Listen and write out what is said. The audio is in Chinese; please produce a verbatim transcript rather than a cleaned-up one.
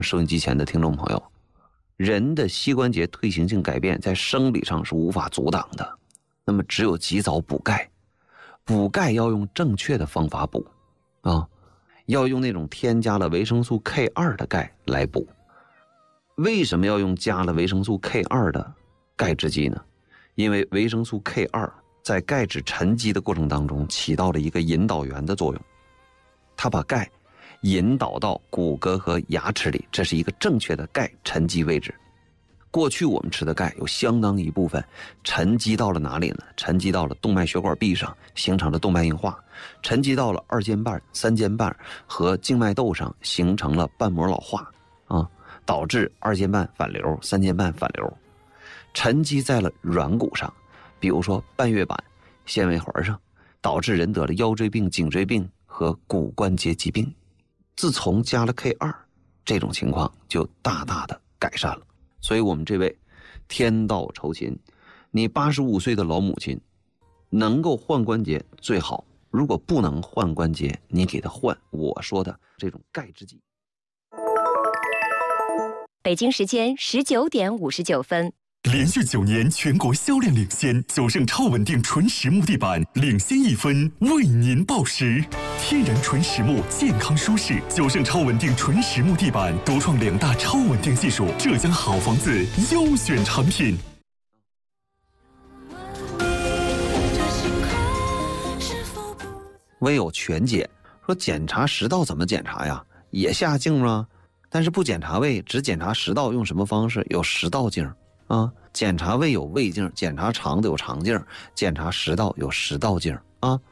收音机前的听众朋友，人的膝关节退行性改变在生理上是无法阻挡的，那么只有及早补钙。补钙要用正确的方法补啊，要用那种添加了维生素 K 二 的钙来补。为什么要用加了维生素 K 二 的钙制剂呢？因为维生素 K 二 在钙质沉积的过程当中起到了一个引导源的作用，它把钙引导到骨骼和牙齿里，这是一个正确的钙沉积位置。过去我们吃的钙有相当一部分沉积到了哪里呢？沉积到了动脉血管壁上，形成了动脉硬化；沉积到了二尖瓣、三尖瓣和静脉窦上，形成了瓣膜老化啊，导致二尖瓣反流、三尖瓣反流。沉积在了软骨上，比如说半月板、纤维环上，导致人得了腰椎病、颈椎病和骨关节疾病。自从加了 K 二， 这种情况就大大的改善了。所以我们这位天道酬勤，你八十五岁的老母亲能够换关节最好，如果不能换关节，你给她换我说的这种钙制剂。 北京时间十九点五十九分。 连续九年全国销量领先，九盛超稳定纯实木地板领先一分，为您报时。天然纯实木，健康舒适。九盛超稳定纯实木地板独创两大超稳定技术，浙江好房子优选产品。 唯有全检，说检查食道怎么检查呀？也下镜吗？但是不检查胃，只检查食道，用什么方式？有食道镜啊，检查胃有胃镜，检查肠子有肠镜，检查食道有食道镜啊。